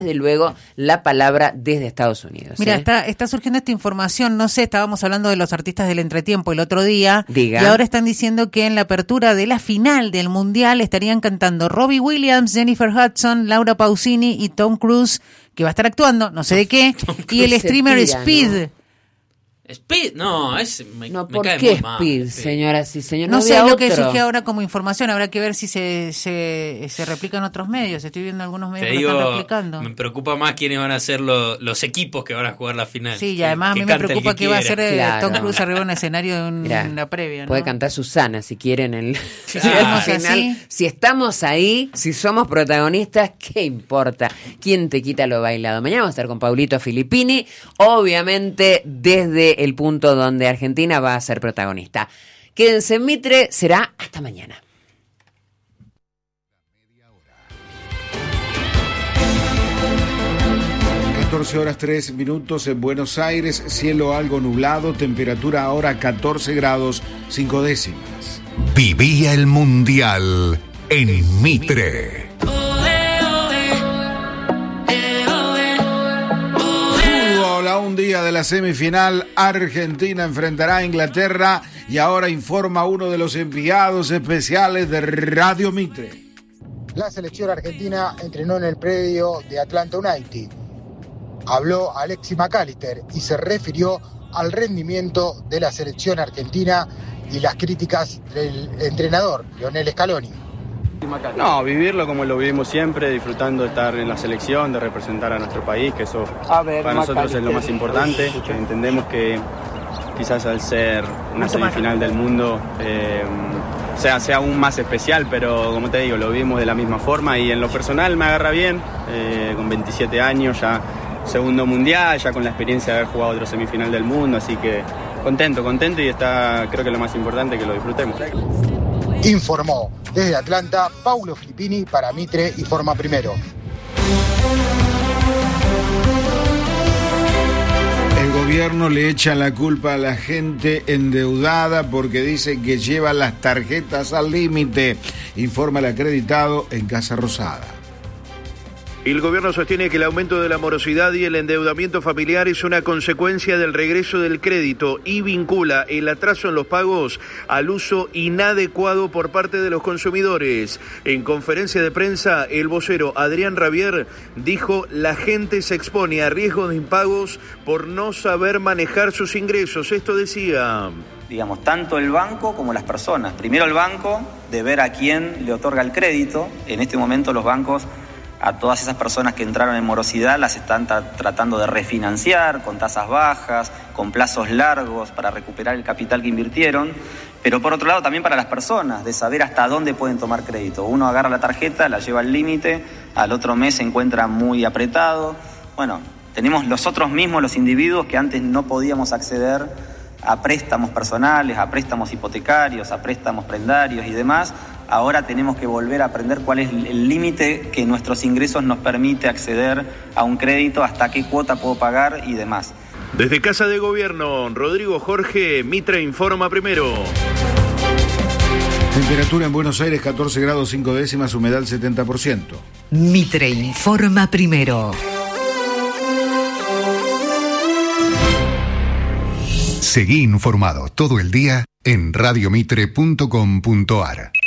desde luego la palabra desde Estados Unidos. Mira, está surgiendo esta información, no sé, estábamos hablando de los artistas del entretiempo el otro día, Diga. Y ahora están diciendo que en la apertura de la final del Mundial estarían cantando Robbie Williams, Jennifer Hudson, Laura Pausini y Tom Cruise, que va a estar actuando, no sé de qué, y el streamer Speed. ¿No? Speed, no, No, me ¿por cae qué muy mal, Speed, señoras y señores? No sé había lo que otro. surge ahora como información, habrá que ver si se replica en otros medios. Estoy viendo algunos medios Te que lo están digo, replicando. me preocupa más quiénes van a ser los equipos que van a jugar la final. Sí, y además a mí me preocupa que va a ser Claro. Tom Cruise arriba en un escenario de Mirá, una previa, ¿no? Puede cantar Susana si quieren en Si al somos final. así. Si estamos ahí, si somos protagonistas, ¿qué importa? ¿Quién te quita lo bailado? Mañana vamos a estar con Paulito Filippini, obviamente desde el punto donde Argentina va a ser protagonista. Quédense en Mitre, será hasta mañana. Horas 3 minutos en Buenos Aires, cielo algo nublado, temperatura ahora 14 grados 5 décimas. Vivía el Mundial en Mitre. Fútbol, a un día de la semifinal, Argentina enfrentará a Inglaterra y ahora informa uno de los enviados especiales de Radio Mitre. La selección argentina entrenó en el predio de Atlanta United. Habló Alexis McAllister y se refirió al rendimiento de la selección argentina y las críticas del entrenador, Lionel Scaloni. No, vivirlo como lo vivimos siempre, disfrutando de estar en la selección, de representar a nuestro país, que eso para nosotros es lo más importante. Que entendemos que quizás al ser una semifinal del mundo sea aún más especial, pero como te digo, lo vivimos de la misma forma y en lo personal me agarra bien, con 27 años ya. Segundo mundial, ya con la experiencia de haber jugado otro semifinal del mundo, así que contento y creo que lo más importante es que lo disfrutemos. Informó desde Atlanta Paulo Filippini para Mitre y Forma Primero. El gobierno le echa la culpa a la gente endeudada porque dice que lleva las tarjetas al límite, informa el acreditado en Casa Rosada. El gobierno sostiene que el aumento de la morosidad y el endeudamiento familiar es una consecuencia del regreso del crédito y vincula el atraso en los pagos al uso inadecuado por parte de los consumidores. En conferencia de prensa, el vocero Adrián Rabier dijo: la gente se expone a riesgos de impagos por no saber manejar sus ingresos. Esto decía: digamos, tanto el banco como las personas. Primero el banco, de ver a quién le otorga el crédito. En este momento los bancos, a todas esas personas que entraron en morosidad, las están tratando de refinanciar con tasas bajas, con plazos largos para recuperar el capital que invirtieron. Pero por otro lado también para las personas, de saber hasta dónde pueden tomar crédito. Uno agarra la tarjeta, la lleva al límite, al otro mes se encuentra muy apretado. Bueno, tenemos nosotros mismos, los individuos, que antes no podíamos acceder a préstamos personales, a préstamos hipotecarios, a préstamos prendarios y demás. Ahora tenemos que volver a aprender cuál es el límite que nuestros ingresos nos permite acceder a un crédito, hasta qué cuota puedo pagar y demás. Desde Casa de Gobierno, Rodrigo Jorge, Mitre informa primero. Temperatura en Buenos Aires 14 grados 5 décimas, humedad 70%. Mitre informa primero. Seguí informado todo el día en radiomitre.com.ar.